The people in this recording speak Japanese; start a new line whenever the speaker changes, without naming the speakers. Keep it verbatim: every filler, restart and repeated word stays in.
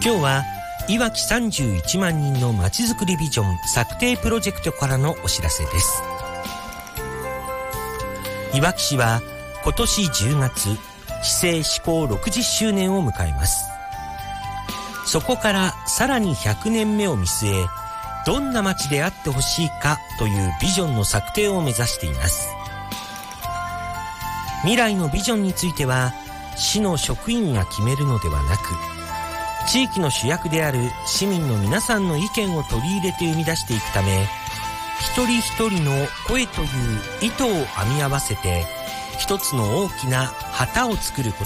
今日はいわきさんじゅういちまんにんのまちづくりビジョン策定プロジェクトからのお知らせです。いわき市は今年じゅうがつ市政施行ろくじゅっしゅうねんを迎えます。そこからさらにひゃくねんめを見据え、どんな町であってほしいかというビジョンの策定を目指しています。未来のビジョンについては市の職員が決めるのではなく、地域の主役である市民の皆さんの意見を取り入れて生み出していくため、一人一人の声という糸を編み合わせて一つの大きな旗を作ること